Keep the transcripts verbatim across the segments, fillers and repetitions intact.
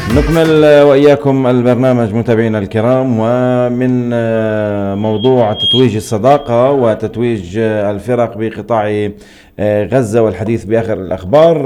نكمل وإياكم البرنامج متابعينا الكرام، ومن موضوع تتويج الصداقة وتتويج الفرق بقطاع غزة والحديث بآخر الأخبار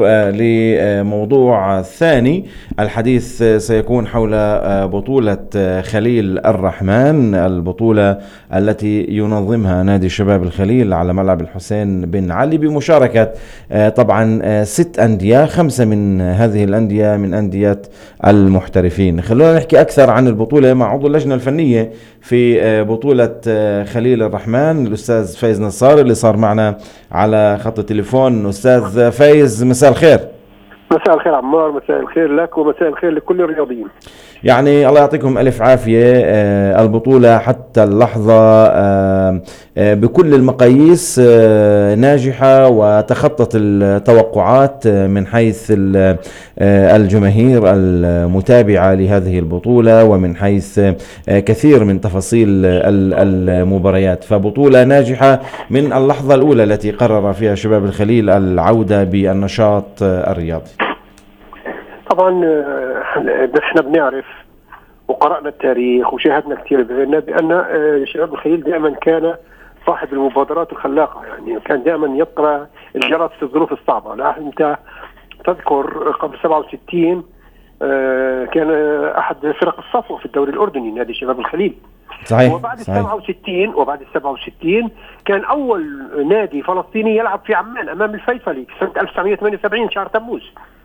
لموضوع ثاني. الحديث سيكون حول بطولة خليل الرحمن، البطولة التي ينظمها نادي شباب الخليل على ملعب الحسين بن علي بمشاركة طبعا ست أندية، خمسة من هذه الأندية من أندية المحترفين. خلونا نحكي أكثر عن البطولة مع عضو اللجنة الفنية في بطولة خليل الرحمن الأستاذ فايز نصار اللي صار معنا على خط التليفون. أستاذ فايز، مساء الخير. مساء الخير عمار، مساء الخير لك ومساء الخير لكل الرياضيين. يعني الله يعطيكم ألف عافية. البطولة حتى اللحظة بكل المقاييس ناجحة وتخطت التوقعات من حيث الجماهير المتابعة لهذه البطولة ومن حيث كثير من تفاصيل المباريات، فبطولة ناجحة من اللحظة الأولى التي قرر فيها شباب الخليل العودة بالنشاط الرياضي. طبعا نحن بنعرف وقرأنا التاريخ وشاهدنا كثير بأن شباب الخليل دائما كان صاحب المبادرات الخلاقة، يعني كان دائما يقرأ الجرس في الظروف الصعبة. لا أنت تذكر قبل سبعة وستين كان أحد فرق الصفوة في الدوري الأردني نادي شباب الخليل. صحيح. وبعد سبعة وستين وبعد سبعة وستين كان أول نادي فلسطيني يلعب في عمان أمام الفيصلي في سنة ألف وتسعمائة وثمانية وسبعين شهر تموز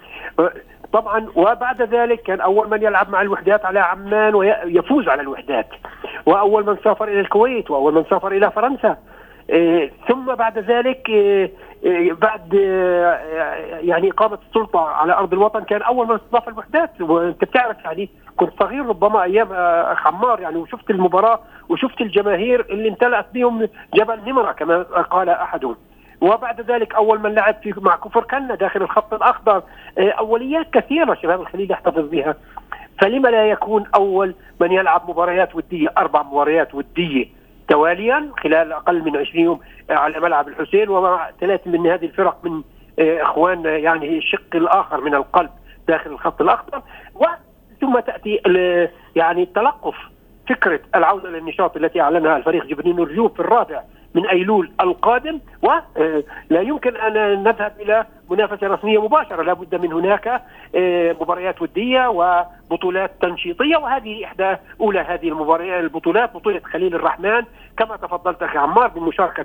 طبعا. وبعد ذلك كان أول من يلعب مع الوحدات على عمان ويفوز على الوحدات، وأول من سافر إلى الكويت، وأول من سافر إلى فرنسا. إيه ثم بعد ذلك إيه إيه بعد إيه يعني إقامة السلطة على أرض الوطن كان أول من استضاف الوحدات. وأنت بتعرف يعني كنت صغير ربما أيام أخ عمار يعني، وشفت المباراة وشفت الجماهير اللي امتلأت بهم جبل نمرة كما قال أحدهم. وبعد ذلك أول من لعب في مع كفر كنا داخل الخط الأخضر. أوليات كثيرة شباب الخليل يحتفظ بها، فلما لا يكون أول من يلعب مباريات ودية، أربع مباريات ودية تواليا خلال أقل من عشرين يوم على ملعب الحسين، ومع ثلاث من هذه الفرق من إخوان يعني الشق الآخر من القلب داخل الخط الأخضر. وثم تأتي يعني تلقف فكرة العودة للنشاط التي أعلنها الفريق جبرين الرجوب في الرابع من أيلول القادم، ولا يمكن أن نذهب إلى منافسة رسمية مباشرة، لا بد من هناك مباريات ودية وبطولات تنشيطية، وهذه إحدى أولى هذه المباريات البطولات بطولة خليل الرحمن كما تفضلت أخي عمار بمشاركة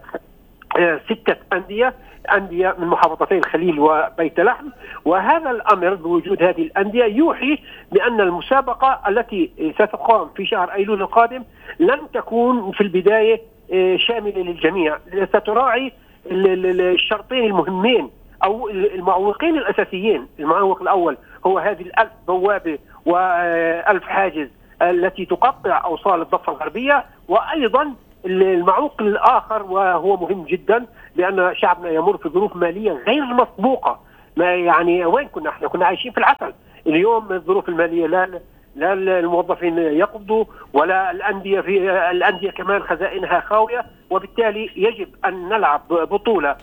ستة أندية أندية من محافظتي الخليل وبيت لحم. وهذا الأمر بوجود هذه الأندية يوحي بأن المسابقة التي ستقام في شهر أيلول القادم لن تكون في البداية شاملة للجميع، ستراعي الشرطين المهمين أو المعوقين الأساسيين. المعوق الأول هو هذه الألف بوابة وألف حاجز التي تقطع أوصال الضفة الغربية، وأيضا المعوق الآخر وهو مهم جدا لأن شعبنا يمر في ظروف مالية غير مسبوقة. ما يعني وين كنا احنا كنا عايشين في العسل، اليوم الظروف المالية لا لا الموظفين يقبضوا ولا الأندية، في الأندية كمان خزائنها خاوية، وبالتالي يجب أن نلعب بطولة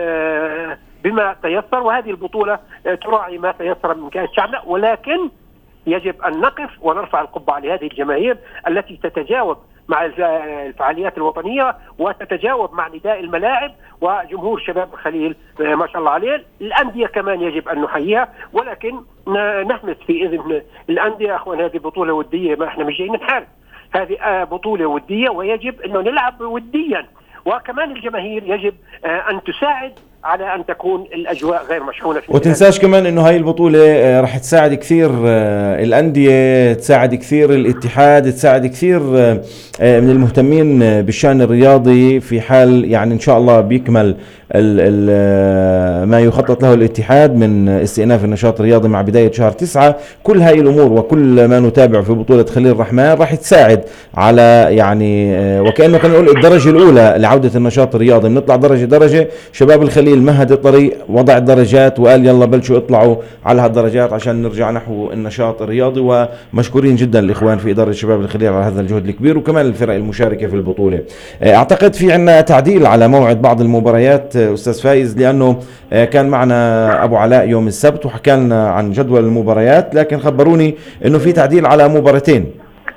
بما تيسر، وهذه البطولة تراعي ما تيسر من كان شعبنا، ولكن يجب أن نقف ونرفع القبعة لهذه الجماهير التي تتجاوب مع الفعاليات الوطنية وتتجاوب مع نداء الملاعب وجمهور شباب الخليل ما شاء الله عليه. الأندية كمان يجب أن نحييها، ولكن نحمس في إذن الأندية أخوان هذه بطولة ودية، ما احنا مش جايين نحارب، هذه بطولة ودية ويجب أنه نلعب وديا. وكمان الجماهير يجب أن تساعد على أن تكون الأجواء غير مشحونة. وتنساش كمان أنه هاي البطولة راح تساعد كثير الأندية، تساعد كثير الاتحاد، تساعد كثير من المهتمين بالشأن الرياضي في حال يعني إن شاء الله بيكمل ال ال ما يخطط له الاتحاد من استئناف النشاط الرياضي مع بداية شهر تسعة. كل هاي الأمور وكل ما نتابع في بطولة خليل الرحمن راح تساعد على يعني وكأنه كان نقول الدرجة الأولى لعودة النشاط الرياضي، بنطلع درجة درجة. شباب الخليل التأهيل مهد الطريق، وضع الدرجات وقال يلا بلشوا اطلعوا على هالدرجات عشان نرجع نحو النشاط الرياضي. ومشكورين جدا الإخوان في إدارة شباب الخليل على هذا الجهد الكبير، وكمان الفرق المشاركة في البطولة. أعتقد في عنا تعديل على موعد بعض المباريات أستاذ فايز، لأنه كان معنا أبو علاء يوم السبت وحكى لنا عن جدول المباريات، لكن خبروني أنه في تعديل على مباراتين.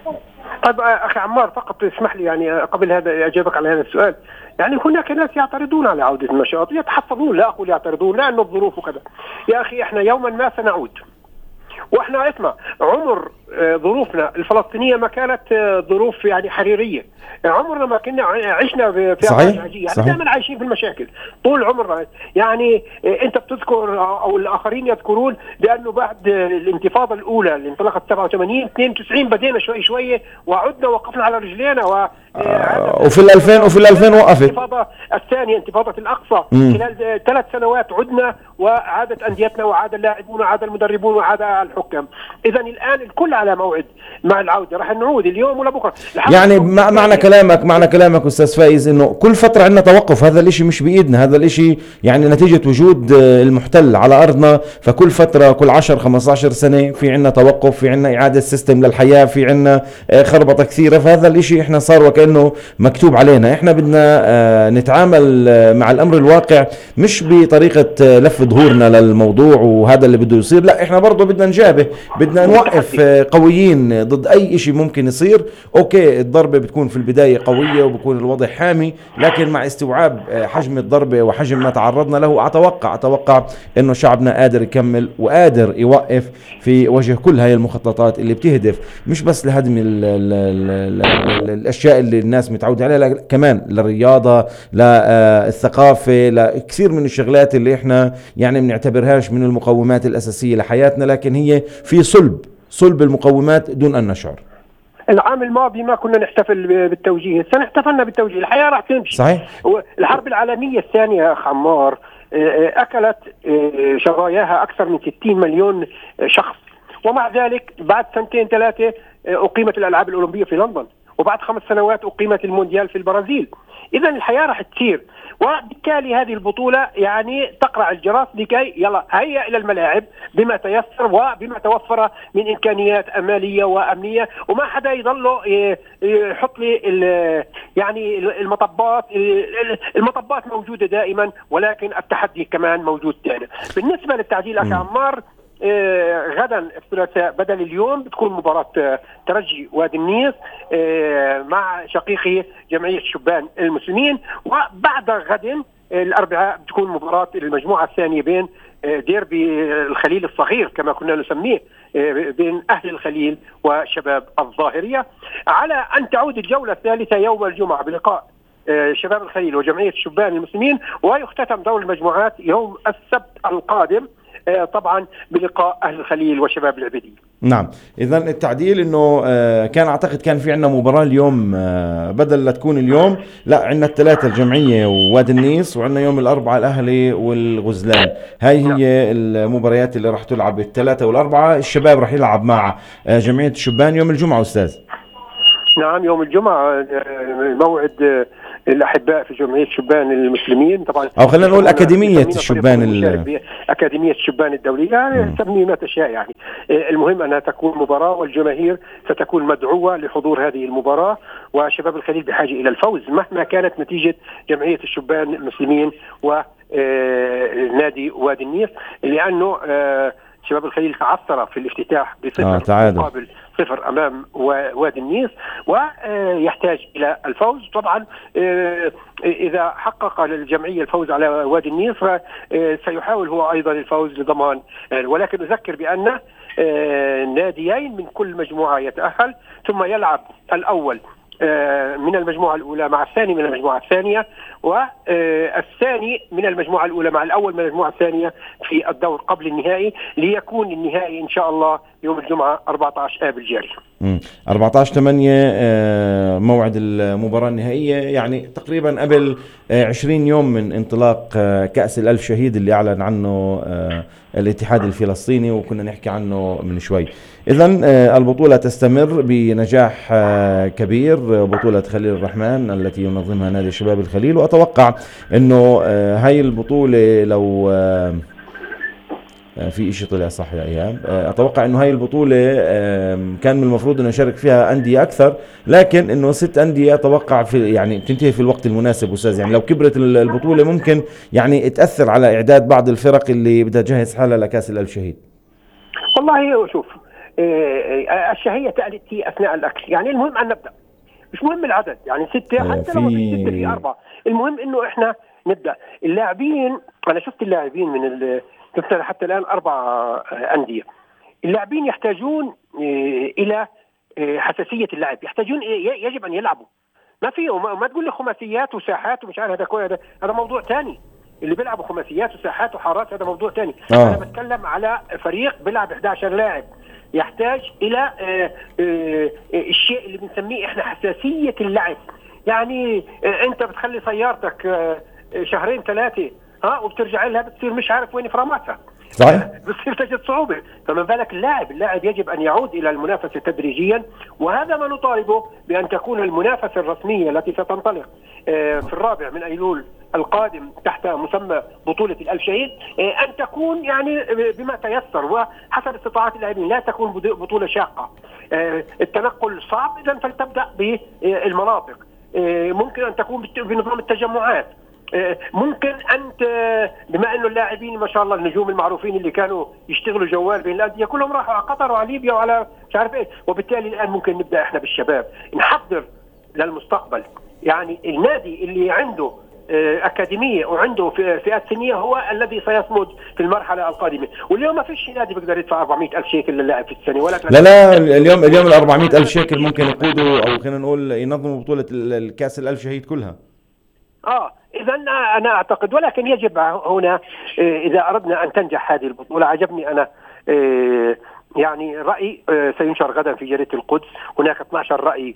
طيب أخي عمار، فقط اسمح لي يعني قبل هذا أجابك على هذا السؤال. يعني هناك ناس يعترضون على عودة النشاط، يتحفظون، لا أقول يعترضون لأنه الظروف وكذا. يا أخي إحنا يوما ما سنعود، واحنا اسمع عمر ظروفنا الفلسطينية ما كانت ظروف يعني حريرية، عمرنا ما كنا عشنا في صحيح. يعني دائما عايشين في المشاكل طول عمرنا. يعني انت بتذكر او الاخرين يذكرون بانه بعد الانتفاضة الاولى اللي انطلقت سبعة وثمانين اثنين وتسعين بدينا شوي شوي وعدنا وقفنا على رجلينا و آه وفي الألفين وفي الألفين وقفت. الانتفاضة الثانية انتفاضة الأقصى مم. خلال ثلاث سنوات عدنا وعادت أنديتنا وعاد اللاعبون وعاد المدربون وعاد الحكام. إذا الآن الكل على موعد مع العودة، راح نعود اليوم ولا بكرة. يعني معنى كلامك معنى كلامك أستاذ فايز إنه كل فترة عندنا توقف، هذا الإشي مش بإيدنا، هذا الإشي يعني نتيجة وجود المحتل على أرضنا، فكل فترة كل عشر خمسة عشر سنة في عندنا توقف، في عندنا إعادة سيستم للحياة، في عندنا خربطة كثيرة. فهذا الإشي إحنا صار وكأنه مكتوب علينا. إحنا بدنا نتعامل مع الأمر الواقع مش بطريقة لف ظهورنا للموضوع وهذا اللي بده يصير، لا إحنا برضو بدنا نجابه، بدنا نوقف قويين ضد أي إشي ممكن يصير. أوكي الضربة بتكون في البداية قوية وبكون الوضع حامي، لكن مع استوعاب حجم الضربة وحجم ما تعرضنا له أتوقع أتوقع إنه شعبنا قادر يكمل وقادر يوقف في وجه كل هاي المخططات اللي بتهدف مش بس لهدم ال ال ال ال الأشياء اللي الناس متعودة عليها، كمان للرياضة، للثقافة، لكثير من الشغلات اللي احنا يعني بنعتبرهاش من المقومات الأساسية لحياتنا، لكن هي في صلب صلب المقومات دون أن نشعر. العام الماضي ما كنا نحتفل بالتوجيه، السنة احتفلنا بالتوجيه، الحياة راح تمشي. صحيح. الحرب العالمية الثانية يا أخ عمار أكلت شظاياها أكثر من ستين مليون شخص، ومع ذلك بعد سنتين ثلاثة أقيمت الألعاب الأولمبية في لندن، وبعد خمس سنوات أقيمت المونديال في البرازيل. إذا الحياة راح تسير، وبالتالي هذه البطولة يعني تقرع الجرس لكي يلا هيا إلى الملاعب بما تيسر وبما توفر من إمكانيات أمالية وأمنية، وما حدا يضله يحط لي يعني المطبات المطبات موجودة دائما، ولكن التحدي كمان موجود ثاني. بالنسبة للتعديل أخي عمار، آه غدا الثلاثاء بدل اليوم بتكون مباراة آه ترجي وادي النيس آه مع شقيقي جمعية شبان المسلمين، وبعد غد آه الأربعاء بتكون مباراة المجموعة الثانية بين آه ديربي الخليل الصغير كما كنا نسميه، آه بين أهل الخليل وشباب الظاهرية، على أن تعود الجولة الثالثة يوم الجمعة بلقاء آه شباب الخليل وجمعية شبان المسلمين، ويختتم دور المجموعات يوم السبت القادم طبعا بلقاء أهل الخليل وشباب العبيدية. نعم، إذا التعديل إنه كان أعتقد كان في عندنا مباراة اليوم، بدل لا تكون اليوم لا عندنا الثلاثة الجمعية ووادي النيس، وعندنا يوم الأربعاء الأهلي والغزلان. هاي هي نعم. المباريات اللي راح تلعب الثلاثة والأربعة. الشباب راح يلعب مع جمعية الشبان يوم الجمعة أستاذ. نعم يوم الجمعة موعد الأحباء في جمعية شبان المسلمين، طبعا أو خلينا نقول أكاديمية الشبان ال... أكاديمية الشبان الدولية، يعني سمي ما تشاء. يعني المهم أنها تكون مباراة والجماهير ستكون مدعوة لحضور هذه المباراة، وشباب الخليل بحاجة إلى الفوز مهما كانت نتيجة جمعية الشبان المسلمين ونادي وادي النيس، لأنه شباب الخليل تعثر في الافتتاح بصفر آه مقابل صفر أمام وادي النيس، ويحتاج إلى الفوز. طبعا إذا حقق الجمعية الفوز على وادي النيس سيحاول هو أيضا الفوز لضمان، ولكن أذكر بأن ناديين من كل مجموعة يتأهل، ثم يلعب الأول من المجموعة الأولى مع الثاني من المجموعة الثانية، والثاني من المجموعة الأولى مع الأول من المجموعة الثانية في الدور قبل النهائي، ليكون النهائي إن شاء الله يوم الجمعة أربعة عشر آب الجاري. أربعة عشر ثمانية موعد المباراة النهائية، يعني تقريبا قبل عشرين يوم من انطلاق كأس الألف شهيد اللي أعلن عنه الاتحاد الفلسطيني وكنا نحكي عنه من شوي. إذن البطولة تستمر بنجاح كبير، بطولة خليل الرحمن التي ينظمها نادي شباب الخليل، وأتوقع أنه هاي البطولة لو في إشي طلع صح يا إيهاب، أتوقع أنه هاي البطولة كان من المفروض أنه يشارك فيها أندية أكثر، لكن أنه ست أندية أتوقع في يعني تنتهي في الوقت المناسب أستاذ. يعني لو كبرت البطولة ممكن يعني تأثر على إعداد بعض الفرق اللي بدها تجهز حالها لكأس الألف شهيد. والله شوف، الشهية تأتي أثناء الأكل، يعني المهم أن نبدأ، مش مهم العدد، يعني ستة حتى لو في ستة في أربعة، المهم إنه إحنا نبدأ. اللاعبين أنا شفت اللاعبين من ال حتى الآن أربع أندية، اللاعبين يحتاجون إلى حساسية اللعب، يحتاجون يجب أن يلعبوا، ما فيه ما تقول لي خماسيات وساحات ومش عارف، هذا هذا هذا موضوع ثاني. اللي بيلعبوا خماسيات وساحات وحارات هذا موضوع ثاني. آه. أنا بتكلم على فريق بيلعب أحد عشر لاعب، يحتاج إلى آآ آآ الشيء اللي بنسميه إحنا حساسية اللعب. يعني أنت بتخلي سيارتك شهرين ثلاثة ها وبترجع لها بتصير مش عارف وين فراماتها، صحيح، بتصير تجد صعوبة. فمن بالك اللاعب اللاعب يجب أن يعود إلى المنافسة تدريجيا، وهذا ما نطالبه بأن تكون المنافسة الرسمية التي ستنطلق في الرابع من أيلول القادم تحت مسمى بطولة الألف شهيد أن تكون يعني بما تيسر وحسب استطاعات اللاعبين، لا تكون بطولة شاقة. التنقل صعب، إذن فلتبدأ بالمناطق، ممكن أن تكون بنظام التجمعات، ممكن أنت بما أنه اللاعبين ما شاء الله النجوم المعروفين اللي كانوا يشتغلوا جوال بين الأندية كلهم راحوا على قطر وعلى ليبيا وعلى مش عارف إيه، وبالتالي الآن ممكن نبدأ إحنا بالشباب نحضر للمستقبل. يعني النادي اللي عنده أكاديمية وعنده فئات سنية هو الذي سيصمد في المرحلة القادمة، واليوم ما فيش نادي بيقدر يدفع أربعمائة ألف شيكل للاعب في السنة، ولا لا لا اليوم اليوم ال أربعمائة ألف شيكل ممكن يقودوا أو خلينا نقول ينظموا بطولة الكأس الألف شهيد كلها. آه إذا أنا أعتقد، ولكن يجب هنا إذا أردنا أن تنجح هذه البطولة، عجبني أنا يعني رأي سينشر غدا في جريدة القدس، هناك اثني عشر رأي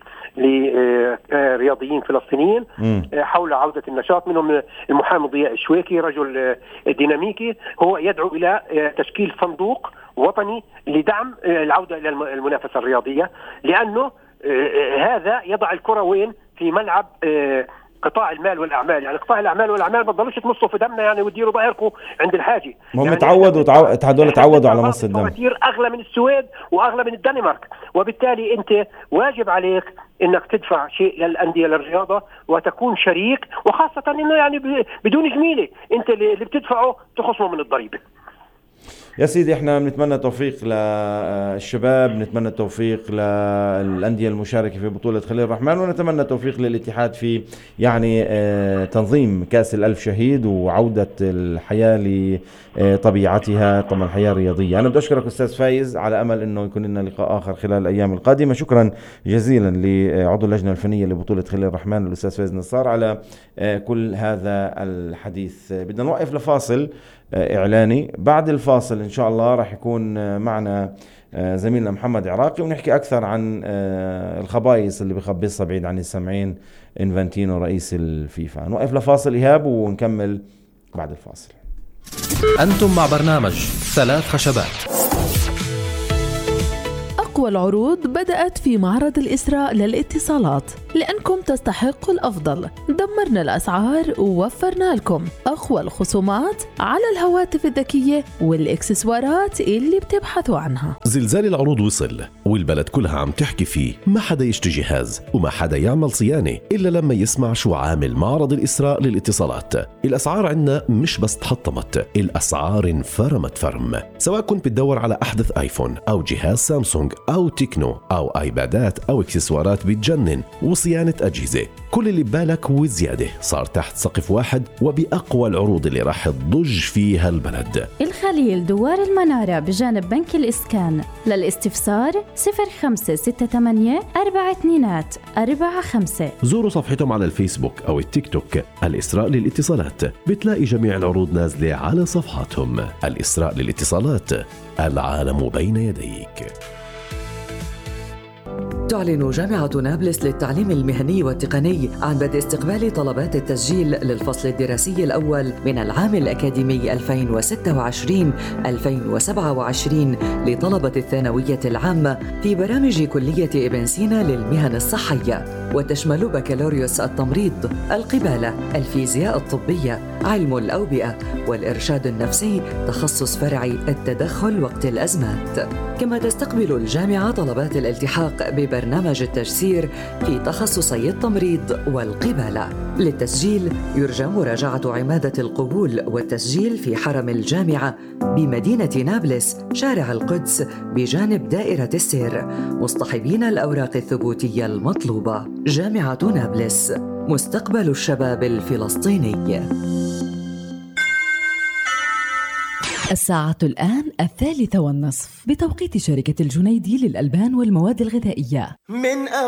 لرياضيين فلسطينيين حول عودة النشاط، منهم المحامي ضياء الشويكي رجل ديناميكي، هو يدعو إلى تشكيل صندوق وطني لدعم العودة إلى المنافسة الرياضية، لأنه هذا يضع الكرة وين؟ في ملعب قطاع المال والأعمال. يعني قطاع الأعمال والأعمال ما تضلوش تمصوا في دمنا يعني وديروا ظهركم عند الحاجة. هم يعني تعودوا تعودوا تعودوا على مص الدم. كتير أغلى من السويد وأغلى من الدنمارك، وبالتالي أنت واجب عليك إنك تدفع شيء للأندية للرياضة وتكون شريك، وخاصة إنه يعني بدون جميلة أنت اللي بتدفعه تخصمه من الضريبة. يا سيدي احنا بنتمنى توفيق للشباب، بنتمنى توفيق للأندية المشاركة في بطولة خليل الرحمن، ونتمنى توفيق للاتحاد في يعني تنظيم كأس الألف شهيد وعودة الحياة لطبيعتها، طبعا الحياة الرياضية. أنا بدي أشكرك أستاذ فايز، على أمل أنه يكون لنا لقاء آخر خلال الأيام القادمة. شكرا جزيلا لعضو اللجنة الفنية لبطولة خليل الرحمن الأستاذ فايز نصار على كل هذا الحديث. بدنا نوقف لفاصل إعلاني، بعد الفاصل إن شاء الله راح يكون معنا زميلنا محمد عراقي ونحكي أكثر عن الخبايص اللي بخبصها بعيد عن السمعين إنفانتينو رئيس الفيفا. نوقف لفاصل إيهاب ونكمل بعد الفاصل. أنتم مع برنامج ثلاث خشبات. أقوى العروض بدأت في معرض الإسراء للاتصالات، لأنكم تستحقوا الأفضل. دمرنا الأسعار ووفرنا لكم أقوى الخصومات على الهواتف الذكية والإكسسوارات اللي بتبحثوا عنها. زلزال العروض وصل والبلد كلها عم تحكي فيه، ما حدا يشتري جهاز وما حدا يعمل صيانة إلا لما يسمع شو عامل معرض الإسراء للاتصالات. الأسعار عنا مش بس تحطمت، الأسعار انفرمت فرم. سواء كنت بتدور على أحدث آيفون أو جهاز سامسونج أو تكنو أو آيبادات أو إكسسوارات بتجنن وصيانة أجهزة، كل اللي ببالك وزيادة صار تحت سقف واحد وبأقوى العروض اللي راح تضج فيها البلد. الخليل دوار المنارة بجانب بنك الإسكان. للاستفسار صفر خمسة ستة ثمانية أربعة اثنين أربعة خمسة. زوروا صفحتهم على الفيسبوك أو التيك توك الإسراء للاتصالات، بتلاقي جميع العروض نازلة على صفحاتهم. الإسراء للاتصالات، العالم بين يديك. تعلن جامعة نابلس للتعليم المهني والتقني عن بدء استقبال طلبات التسجيل للفصل الدراسي الأول من العام الأكاديمي ألفين وستة وعشرين ألفين وسبعة وعشرين لطلبة الثانوية العامة في برامج كلية ابن سينا للمهن الصحية، وتشمل بكالوريوس التمريض، القبالة، الفيزياء الطبية، علم الأوبئة والإرشاد النفسي، تخصص فرعي التدخل وقت الأزمات. كما تستقبل الجامعة طلبات الالتحاق ببرنامج التجسير في تخصصي التمريض والقبالة. للتسجيل يرجى مراجعة عمادة القبول والتسجيل في حرم الجامعة بمدينة نابلس، شارع القدس بجانب دائرة السير، مصطحبين الأوراق الثبوتية المطلوبة. جامعة نابلس، مستقبل الشباب الفلسطيني. الساعة الآن الثالثة والنصف بتوقيت شركة الجنيدي للألبان والمواد الغذائية. من